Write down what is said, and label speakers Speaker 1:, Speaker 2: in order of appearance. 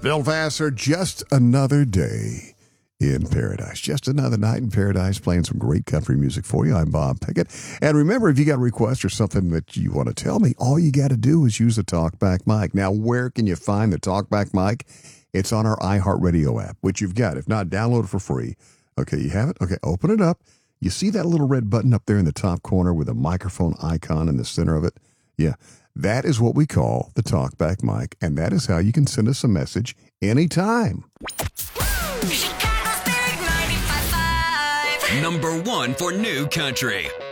Speaker 1: Bill Vassar, just another day in paradise. Just another night in paradise, playing some great country music for you. I'm Bob Pickett. And remember, if you got a request or something that you want to tell me, all you got to do is use the TalkBack mic. Now, where can you find the TalkBack mic? It's on our iHeartRadio app, which you've got. If not, download it for free. Okay, you have it? Okay, open it up. You see that little red button up there in the top corner with a microphone icon in the center of it? Yeah. That is what we call the TalkBack mic, and that is how you can send us a message anytime.
Speaker 2: Chicago's Big 95.5.
Speaker 3: Number one for new country.